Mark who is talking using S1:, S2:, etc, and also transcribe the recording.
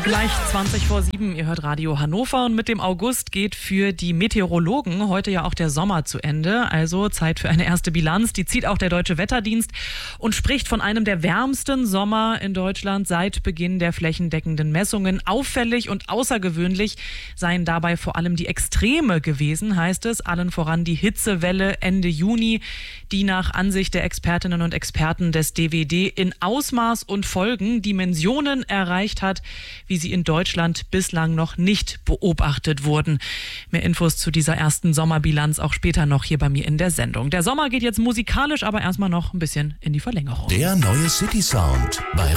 S1: Gleich 20:07, ihr hört Radio Hannover und mit dem August geht für die Meteorologen heute ja auch der Sommer zu Ende. Also Zeit für eine erste Bilanz. Die zieht auch der Deutsche Wetterdienst und spricht von einem der wärmsten Sommer in Deutschland seit Beginn der flächendeckenden Messungen. Auffällig und außergewöhnlich seien dabei vor allem die Extreme gewesen, heißt es. Allen voran die Hitzewelle Ende Juni, die nach Ansicht der Expertinnen und Experten des DWD in Ausmaß und Folgen Dimensionen erreicht hat, wie sie in Deutschland bislang noch nicht beobachtet wurden. Mehr Infos zu dieser ersten Sommerbilanz auch später noch hier bei mir in der Sendung. Der Sommer geht jetzt musikalisch aber erstmal noch ein bisschen in die Verlängerung.
S2: Der neue City Sound bei